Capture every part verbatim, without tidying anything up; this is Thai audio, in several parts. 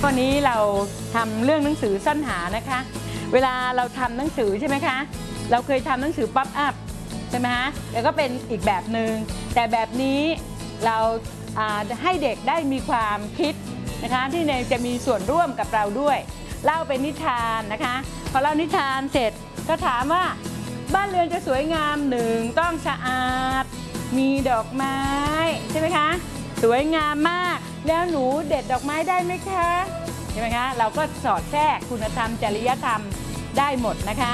ข้อนี้เราทำเรื่องหนังสือซ่อนหานะคะเวลาเราทำหนังสือใช่ไหมคะเราเคยทำหนังสือป๊อปอัพใช่ไหมคะแล้วก็เป็นอีกแบบหนึ่งแต่แบบนี้เราให้เด็กได้มีความคิดนะคะที่จะมีส่วนร่วมกับเราด้วยเล่าเป็นนิทานนะคะพอเล่านิทานเสร็จก็ถามว่าบ้านเรือนจะสวยงามหนึ่งต้องสะอาดมีดอกไม้ใช่ไหมคะสวยงามมากแล้วหนูเด็ดดอกไม้ได้ไหมคะใช่ไหมคะเราก็สอดแทรกคุณธรรมจริยธรรมได้หมดนะคะ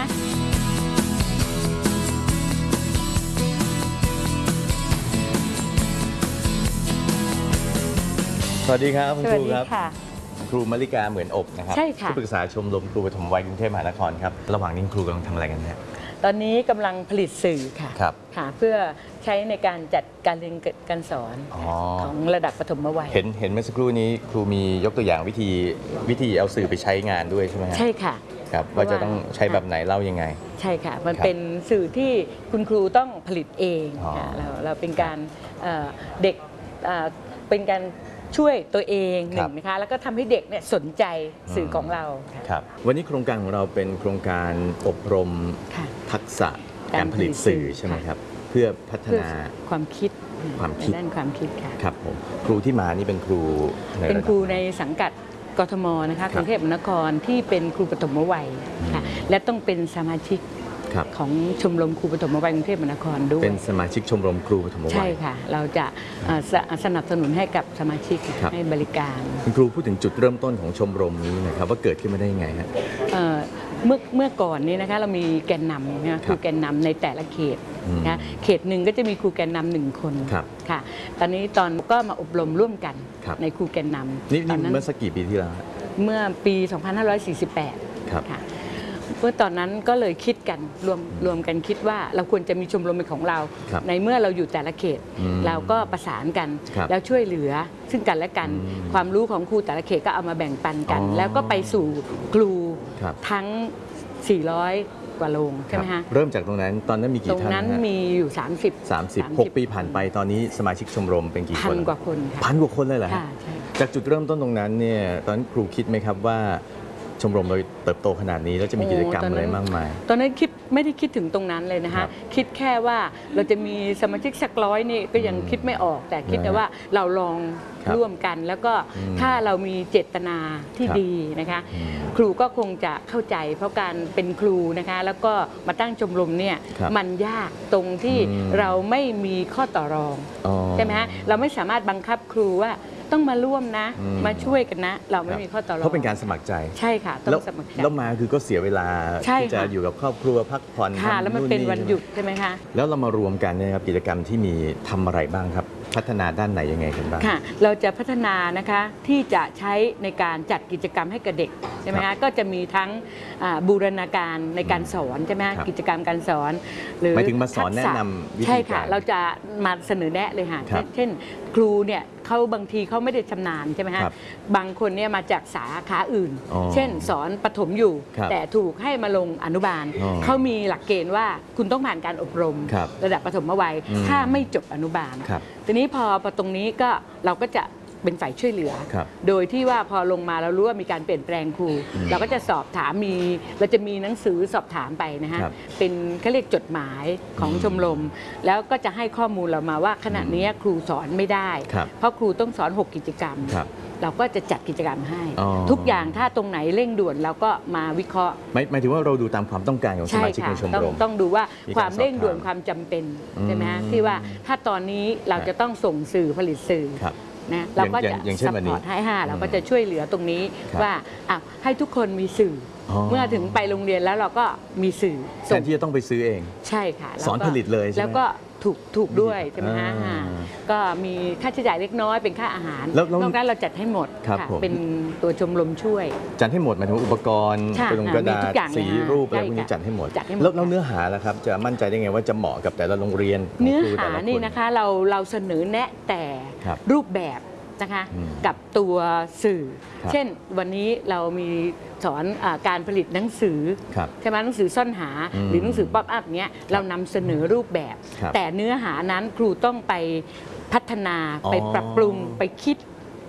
สวัสดีครับคุณครูครับค่ะครูมลิกาเหมือนอบนะครับใช่ค่ะผู้ปรึกษาชมรมครูปฐมวัยกรุงเทพมหานครครับระหว่างนี้ครูกำลังทำอะไรกันเนี่ยตอนนี้กำลังผลิตสื่อค่ะ ค่ะเพื่อใช้ในการจัดการเรียนการสอนของระดับประถมวัยเห็นเห็นเมื่อสักครู่นี้ครูมียกตัวอย่างวิธีวิธีเอาสื่อไปใช้งานด้วยใช่ไหมครับใช่ค่ะครับว่าจะต้องใช้แบบไหนเล่ายังไงใช่ค่ะมันเป็นสื่อที่คุณครูต้องผลิตเองค่ะเราเราเป็นการเด็กเป็นการช่วยตัวเองหนึ่งนะคะแล้วก็ทำให้เด็กเนี่ยสนใจสื่อของเราครับวันนี้โครงการของเราเป็นโครงการอบรมทักษะการผลิตสื่อใช่ไหมครับเพื่อพัฒนาความคิดความคิดด้านความคิดค่ะครับผมครูที่มานี่เป็นครูเป็นครูในสังกัดกทมนะคะกรุงเทพมหานครที่เป็นครูปฐมวัยค่ะและต้องเป็นสมาชิกของชมรมครูปฐมวัยกรุงเทพมหานครด้วยเป็นสมาชิกชมรมครูปฐมวัยใช่ค่ะเราจะสนับสนุนให้กับสมาชิกให้บริการคุณครูพูดถึงจุดเริ่มต้นของชมรมนี้นะครับว่าเกิดขึ้นมาได้ยังไงครับเมื่อเมื่อก่อนนี้นะคะเรามีแกนนำนะครูแกนนำในแต่ละเขตนะเขตหนึ่งก็จะมีครูแกนนำหนึ่งคนค่ะตอนนี้ตอนก็มาอบรมร่วมกันในครูแกนนำนี่เมื่อสักกี่ปีที่แล้วเมื่อปี สองพันห้าร้อยสี่สิบแปด ค่ะเมื่อตอนนั้นก็เลยคิดกันรวมรวมกันคิดว่าเราควรจะมีชมรมเป็นของเราในเมื่อเราอยู่แต่ละเขตเราก็ประสานกันแล้วช่วยเหลือซึ่งกันและกันความรู้ของครูแต่ละเขตก็เอามาแบ่งปันกันแล้วก็ไปสู่ครูทั้งสี่ร้อยกว่าโรงใช่ไหมฮะเริ่มจากตรงนั้นตอนนั้นมีกี่ท่านตรงนั้นมีอยู่สามสิบสามสิบ หกปีผ่านไปตอนนี้สมาชิกชมรมเป็นกี่คนพันกว่าคนพันกว่าคนเลยเหรอจากจุดเริ่มต้นตรงนั้นเนี่ยตอนนั้นครูคิดไหมครับว่าชมรมเราเติบโตขนาดนี้แล้วจะมีกิจกรรมอะไรมากมายตอนนั้นคิดไม่ได้คิดถึงตรงนั้นเลยนะคะคิดแค่ว่าเราจะมีสมาชิกสักร้อยนี่ก็ยังคิดไม่ออกแต่คิดแต่ว่าเราลองร่วมกันแล้วก็ถ้าเรามีเจตนาที่ดีนะคะครูก็คงจะเข้าใจเพราะการเป็นครูนะคะแล้วก็มาตั้งชมรมเนี่ยมันยากตรงที่เราไม่มีข้อต่อรองใช่ไหมฮะเราไม่สามารถบังคับครูว่าต้องมาร่วมนะมาช่วยกันนะเราไม่มีข้อต่อรองเพราะเป็นการสมัครใจใช่ค่ะต้องสมัครใจแล้วมาคือก็เสียเวลาที่จะอยู่กับครอบครัวพักผ่อนค่ะแล้วมันเป็นวันหยุดใช่ไหมคะแล้วเรามารวมกันเนี่ยครับกิจกรรมที่มีทำอะไรบ้างครับพัฒนาด้านไหนยังไงกันบ้างค่ะเราจะพัฒนานะคะที่จะใช้ในการจัดกิจกรรมให้กับเด็กใช่ไหมคะก็จะมีทั้งบูรณาการในการสอนใช่ไหมคะกิจกรรมการสอนหรือหมายถึงมาสอนแนะนำวิธีการใช่ค่ะเราจะมาเสนอแนะเลยค่ะเช่นครูเนี่ยเขาบางทีเขาไม่ได้ชำนาญใช่ไหมฮะบางคนเนี่ยมาจากสาขาอื่นเช่นสอนประถมอยู่แต่ถูกให้มาลงอนุบาลเขามีหลักเกณฑ์ว่าคุณต้องผ่านการอบรมระดับประถมวัยถ้าไม่จบอนุบาลทีนี้พอตรงนี้ก็เราก็จะเป็นฝ่ายช่วยเหลือโดยที่ว่าพอลงมาเรารู้ว่ามีการเปลี่ยนแปลงครูเราก็จะสอบถามมีเราจะมีหนังสือสอบถามไปนะฮะเป็นเขาเรียกจดหมายของชมรมแล้วก็จะให้ข้อมูลเรามาว่าขณะนี้ครูสอนไม่ได้เพราะครูต้องสอนหกกิจกรรมเราก็จะจัดกิจกรรมให้ทุกอย่างถ้าตรงไหนเร่งด่วนเราก็มาวิเคราะห์หมายถึงว่าเราดูตามความต้องการของสมาชิกในชมรมต้องดูว่าความเร่งด่วนความจำเป็นใช่ไหมฮะที่ว่าถ้าตอนนี้เราจะต้องส่งสื่อผลิตสื่อนะเราก็จะซัพพอร์ตให้ห้าเราก็จะช่วยเหลือตรงนี้ว่าให้ทุกคนมีสื่อเมื่อถึงไปโรงเรียนแล้วเราก็มีสื่อแทนที่จะต้องไปซื้อเองใช่ค่ะสอนผลิตเลยใช่ไหมแล้วก็ถูกถูกด้วยใช่ไหมฮะก็มีค่าใช้จ่ายเล็กน้อยเป็นค่าอาหารนอกนั้นเราจัดให้หมดเป็นตัวชมรมช่วยจัดให้หมดหมายถึงอุปกรณ์กระดงกระดาษสีรูปอะไรพวกนี้จัดให้หมดแล้วเนื้อหาล่ะครับจะมั่นใจได้ไงว่าจะเหมาะกับแต่ละโรงเรียนเนื้อหานี่นะคะเราเราเสนอแนะแต่รูปแบบนะคะกับตัวสื่อเช่นวันนี้เรามีสอนการผลิตหนังสือใช่ไหมหนังสือซ่อนหาหรือหนังสือป๊อปอัพเนี้ยเรานำเสนอรูปแบบแต่เนื้อหานั้นครูต้องไปพัฒนาไปปรับปรุงไปคิด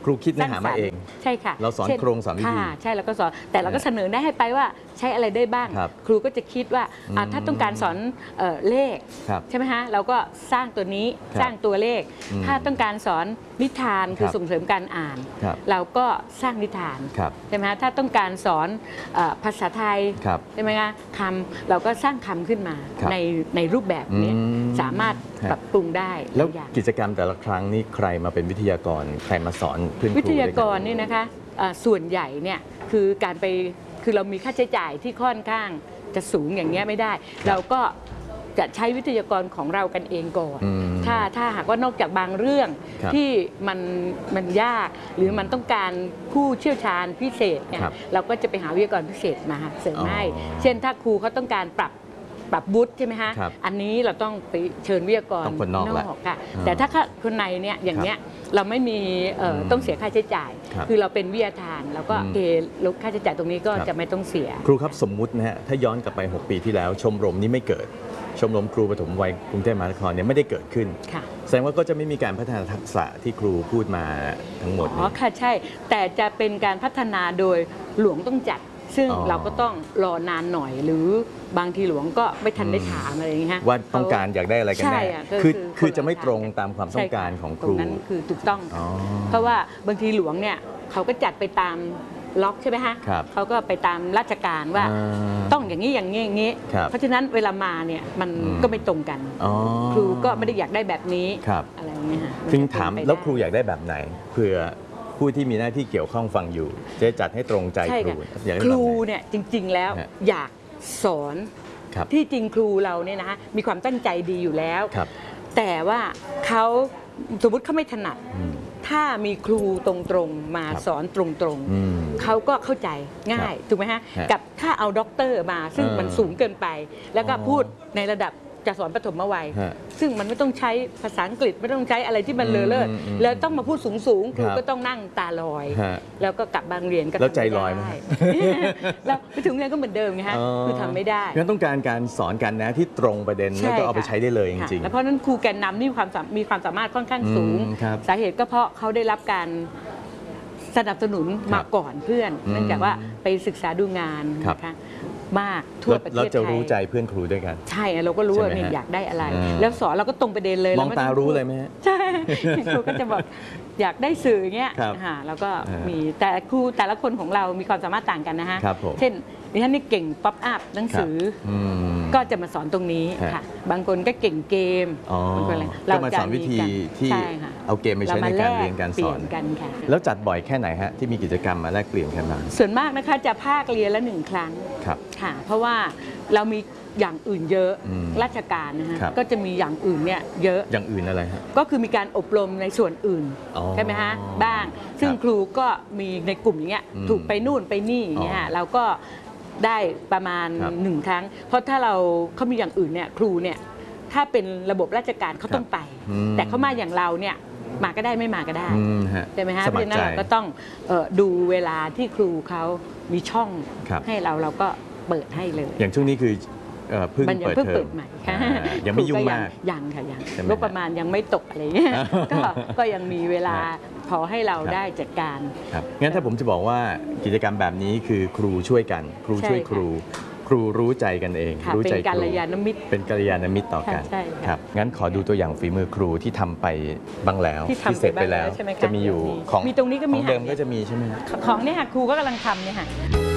ครูคิดเนื้อหามาเองใช่ค่ะเราสอนช่โครงสอนวิธีค่ะใช่แล้วก็สอนแต่เราก็เสนอได้ให้ไปว่าใช้อะไรได้บ้างครับครูก็จะคิดว่าอ่ะอืมถ้าต้องการสอนเอ่อเลขครับใช่ไหมฮะเราก็สร้างตัวนี้ครับสร้างตัวเลขอืมถ้าต้องการสอนนิทานคือครับส่งเสริมการอ่านครับเราก็สร้างนิทานครับใช่ไหมฮะถ้าต้องการสอนเอ่อภาษาไทยครับใช่ไหมคะคำเราก็สร้างคำขึ้นมาครับในในรูปแบบนี้อืมสามารถฮะปรับปรุงได้แล้วอย่างกิจกรรมแต่ละครั้งนี่ใครมาเป็นวิทยากรใครมาสอนเพื่อนครูวิทยากรด้วยนนี่นะคะเอ่อส่วนใหญ่เนี่ยคือการไปคือเรามีค่าใช้จ่ายที่ค่อนข้างจะสูงอย่างเงี้ยไม่ได้ เราก็จะใช้วิทยากรของเรากันเองก่อนอืมถ้าถ้าหากว่านอกจากบางเรื่องครับที่มันมันยากหรือมันต้องการผู้เชี่ยวชาญพิเศษเนี่ยครับเราก็จะไปหาวิทยากรพิเศษมาเสริมอ๋อให้ เช่นถ้าครูเขาต้องการปรับปรับวุฒิใช่ไหมฮะครับอันนี้เราต้องไปเชิญวิทยากรต้องคนนอกแหละค่ะอ่าแต่ถ้าคนในเนี่ยอย่างเนี้ยเราไม่มีเอ่ออมต้องเสียค่าใช้จ่ายครับคือเราเป็นวิทยาทานแล้วก็อืมเอลดค่าใช้จ่ายตรงนี้ก็ครับจะไม่ต้องเสียครูครับสมมุตินะฮะถ้าย้อนกลับไป หก ปีที่แล้ว ชมรมนี้ไม่เกิด ชมรมครูปฐมวัยกรุงเทพมหานครเนี่ยไม่ได้เกิดขึ้นค่ะแสดงว่าก็จะไม่มีการพัฒนาทักษะที่ครูพูดมาทั้งหมดอ๋นี้อค่ะใช่ แต่จะเป็นการพัฒนาโดยหลวงต้องจัด ซึ่งอ๋อเราก็ต้องรอนานหน่อย หรือบางทีหลวงก็ไม่ทันได้ถามอะไรอย่างเงี้ยฮะว่าต้องการอยากได้อะไรกันใช่แน่อะก็คือคือคือคนละจะไม่ตรงทางกันตามความต้องการของคตรรูงนั้นคือถูกต้องอ๋อเพราะว่าบางทีหลวงเนี่ยเขาก็จัดไปตามล็อกใช่ไหมฮะครับเขาก็ไปตามราชการว่าอ่าต้องอย่างนี้อย่างนี้อย่างนี้ครับเพราะฉะนั้นเวลามาเนี่ยมันอืมก็ไม่ตรงกันอ๋อครูก็ไม่ได้อยากได้แบบนี้ครับอะไรอย่างเงี้ยฮะนถึงจะเป็นถามไปได้แล้วครูอยากได้แบบไหนเผื่อผู้ที่มีหน้าที่เกี่ยวข้องฟังอยู่ จะจัดให้ตรงใจใช่ครูค่ะอยากได้คแบบรูไหนเนี่ยจริง ๆ แล้วฮะอยากสอนครับที่จริงครูเราเนี่ยนะคะมีความตั้งใจดีอยู่แล้วครับแต่ว่าเขาสมมติเขาไม่ถนัดอืมถ้ามีครูตรงๆมาครับสอนตรงอืมๆเขาก็เข้าใจง่ายครับถูกไหมฮะฮะกับถ้าเอาด็อกเตอร์มา ซึ่งเออมันสูงเกินไป แล้วก็อ๋อพูดในระดับจะสอนปฐมวัยฮะซึ่งมันไม่ต้องใช้ภาษาอังกฤษไม่ต้องใช้อะไรที่มันเลอะเลิศอืมอืมแล้วต้องมาพูดสูงๆครูครับก็ต้องนั่งตาลอยฮะแล้วก็กลับบางเรียนก็แล้วใจทำม่ลอยไหมด้ แล้วไปถึงเรียนก็เหมือนเดิมไงฮะคือทำไม่ได้งั้นต้องการการสอนการแนะที่ตรงประเด็นใช่แล้วก็เอาไปค่ะใช้ได้เลยจค่ะริงแล้วเพราะฉะนั้นครูแกนนำนี่มีความสามมีความสามารถค่อนข้างสูงอืมครับสาเหตุก็เพราะเขาได้รับการสนับสนุนครัมาบก่อนเพื่อนอืมเนื่องจากว่าไปศึกษาดูงานครับนะคะมากๆทั่วแล้วประเทเราศจะไทรู้ใจยเพื่อนครูด้วยกันใช่เราก็รู้ว่าใช่ไหมเนี่ยฮะอยากได้อะไรอ่าแล้วสอนเราก็ตรงประเด็นเลยมองเไตารู้เลยไหมฮะใช่ ครูก็จะบอกอยากได้สื่ออย่างเงี้ยครับค่ะแล้วก็อ่ามีมีแต่ครูแต่ละคนของเรามีความสามารถต่างกันนะฮะครับผมเช่นดิฉันนี่เก่งป๊อปอัพหนังสืออืมก็จะมาสอนตรงนี้ฮะค่ะ บางคนก็เก่งเกมอ๋อบางคนอะไรก็มาสอนวิธีที่ใช่ค่ะเอาเกมไปใช้ในการเรียนการสอนเปลี่ยนกันค่ะแล้วจัดบ่อยแค่ไหนฮะที่มีกิจกรรมมาแลกเปลี่ยนกันมาส่วนมากนะคะจะภาคเรียนละหนึ่งครั้งครับค่ะ เพราะว่าเรามีอย่างอื่นเยอะอืมราชการนะฮะครับก็จะมีอย่างอื่นเนี่ยเยอะอย่างอื่นอะไรฮะก็คือมีการอบรมในส่วนอื่นอ๋อใช่ไหมฮะบ้าง ซึ่งครับครูก็มีในกลุ่มอย่างเงี้ยอืมถูกไปนู่นไปนี่อย่างเงี้ยอ๋อเราก็ได้ประมาณครับหนึ่งครั้ง เพราะถ้าเราเขามีอย่างอื่นเนี่ยครูเนี่ยถ้าเป็นระบบราชการเขาต้องไปอืมแต่เขามาอย่างเราเนี่ยมาก็ได้ไม่มาก็ได้อืมฮะใช่ไหมฮะสเพมัราะคฉะรนั้นใจเราก็ต้องเอ่อดูเวลาที่ครูเขามีช่องครับให้เราเราก็เปิดให้เลยอย่างช่วงนี้คือเอ่อเพิ่งมันยังเปิดเพิ่งเทอเปิมดใหม่ค่ะอ่ายังไม่ยุ่งมากยังค่ะยังใช่ไหมงบประมาณยังไม่ตกอะไรเงี้ย ก็ก็ยังมีเวลาครับพอให้เราครับได้จัดการครับงั้นถ้าผมจะบอกว่ากิจกรรมแบบนี้คือครูช่วยกัน ครูใช่ช่วยค่ะครู ครูรู้ใจกันเองค่ะรู้เป็นใจกัครูลยาณมิตรเป็นกัลยาณมิตรต่อกันใช่ค่ะครับงั้นขอดูตัวอย่างฝีมือครูที่ทำไปบ้างแล้วที่ทำเสร็จไปไปบ้างแล้วแล้วใช่ไหมคะจะมีอยู่มีของมีตรงนี้ก็มีของเดิมค่ะก็จะมีใช่ไหมฮะของเนี่ยค่ะครูก็กำลังทำเนี่ยค่ะ